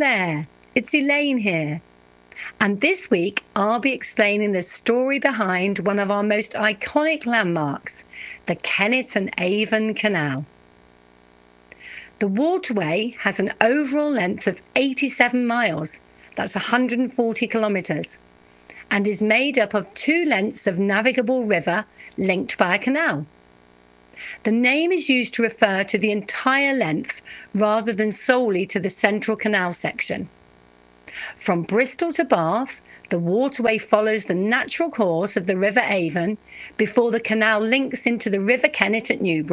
there, it's Elaine here. And this week I'll be explaining the story behind one of our most iconic landmarks, the Kennet and Avon Canal. The waterway has an overall length of 87 miles, that's 140 kilometres, and is made up of 2 lengths of navigable river linked by a canal. The name is used to refer to the entire length rather than solely to the central canal section. From Bristol to Bath, the waterway follows the natural course of the River Avon before the canal links into the River Kennet at Newbury